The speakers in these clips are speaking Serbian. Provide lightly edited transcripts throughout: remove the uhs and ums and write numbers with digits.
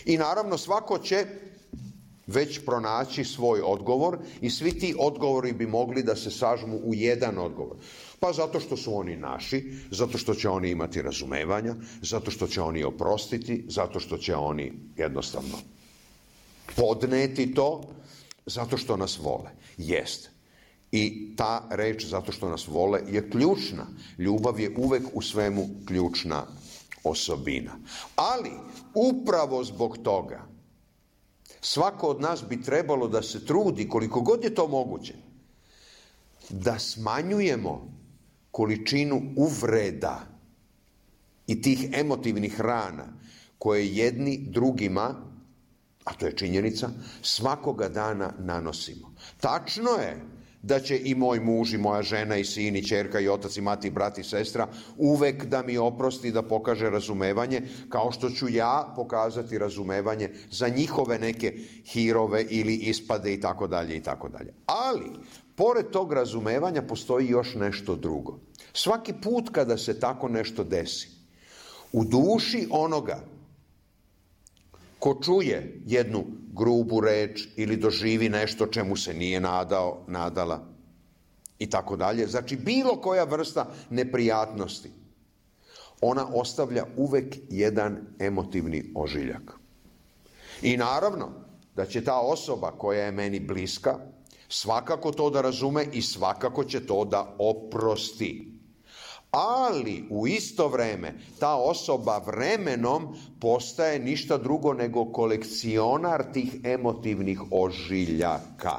I naravno svako će već pronaći svoj odgovor i svi ti odgovori bi mogli da se sažmu u jedan odgovor. Pa zato što su oni naši, zato što će oni imati razumevanja, zato što će oni oprostiti, zato što će oni jednostavno podneti to, zato što nas vole. Jest. I ta reč zato što nas vole je ključna. Ljubav je uvek u svemu ključna osobina. Ali upravo zbog toga svako od nas bi trebalo da se trudi, koliko god je to moguće, da smanjujemo količinu uvreda i tih emotivnih rana koje jedni drugima, a to je činjenica, svakoga dana nanosimo. Tačno je da će i moj muž, i moja žena, i sin, i ćerka, i otac, i mati, i brat, i sestra uvek da mi oprosti, da pokaže razumevanje, kao što ću ja pokazati razumevanje za njihove neke hirove ili ispade i tako dalje i tako dalje. Ali, pored tog razumevanja postoji još nešto drugo. Svaki put kada se tako nešto desi, u duši onoga ko čuje jednu grubu reč ili doživi nešto čemu se nije nadala i tako dalje, znači bilo koja vrsta neprijatnosti, ona ostavlja uvek jedan emotivni ožiljak. I naravno da će ta osoba koja je meni bliska svakako to da razume i svakako će to da oprosti. Ali u isto vreme ta osoba vremenom postaje ništa drugo nego kolekcionar tih emotivnih ožiljaka.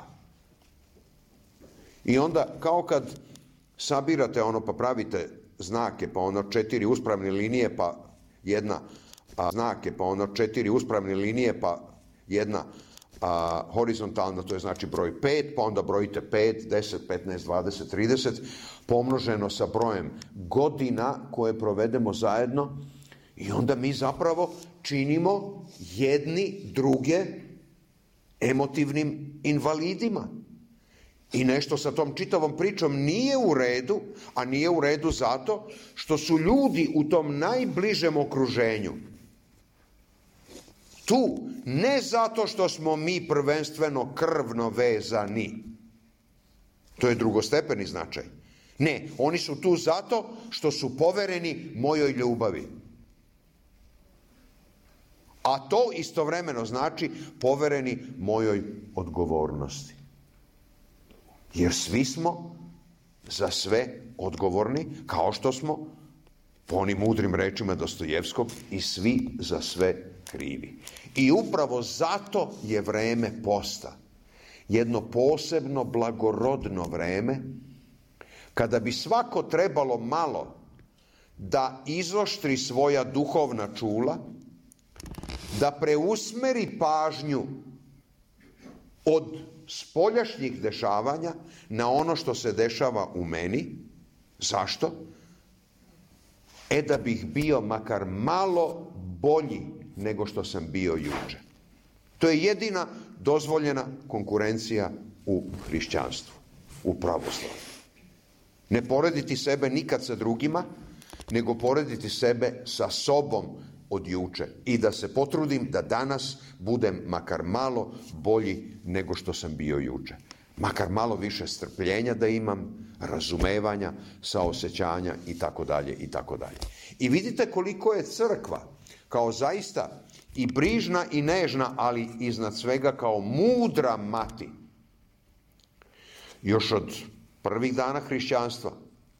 I onda kao kad sabirate pa pravite znake, pa 4 uspravne linije, pa jedna znake, pa 4 uspravne linije, pa jedna horizontalna, to je znači broj 5, pa onda brojite 5, 10, 15, 20, 30, pomnoženo sa brojem godina koje provedemo zajedno i onda mi zapravo činimo jedni druge emotivnim invalidima. I nešto sa tom čitavom pričom nije u redu, a nije u redu zato što su ljudi u tom najbližem okruženju tu ne zato što smo mi prvenstveno krvno vezani. To je drugostepeni značaj. Ne, oni su tu zato što su povereni mojoj ljubavi. A to istovremeno znači povereni mojoj odgovornosti. Jer svi smo za sve odgovorni, kao što smo, po onim mudrim rečima Dostojevskog, i svi za sve krivi. I upravo zato je vreme posta jedno posebno blagorodno vreme, kada bi svako trebalo malo da izoštri svoja duhovna čula, da preusmeri pažnju od spoljašnjih dešavanja na ono što se dešava u meni. Zašto? Da bih bio makar malo bolji nego što sam bio juče. To je jedina dozvoljena konkurencija u hrišćanstvu, u pravoslavlju. Ne porediti sebe nikad sa drugima, nego porediti sebe sa sobom od juče i da se potrudim da danas budem makar malo bolji nego što sam bio juče. Makar malo više strpljenja da imam, razumevanja, saosećanja i tako dalje i tako dalje. I vidite koliko je crkva kao zaista i brižna i nežna, ali iznad svega kao mudra mati, još od prvih dana hrišćanstva,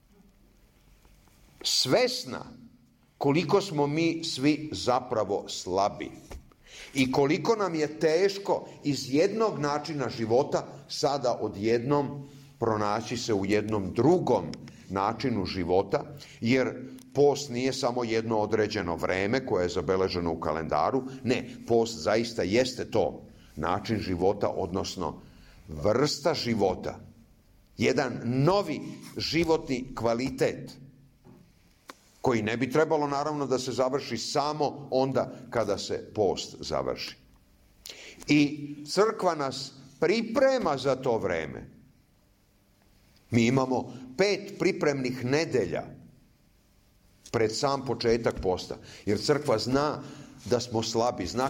svesna koliko smo mi svi zapravo slabi i koliko nam je teško iz jednog načina života sada odjednom pronaći se u jednom drugom načinu života, jer post nije samo jedno određeno vreme koje je zabeleženo u kalendaru, ne, post zaista jeste to, način života, odnosno vrsta života, jedan novi životni kvalitet, koji ne bi trebalo naravno da se završi samo onda kada se post završi. I crkva nas priprema za to vreme. Mi imamo 5 pripremnih nedelja pred sam početak posta, jer crkva zna da smo slabi, zna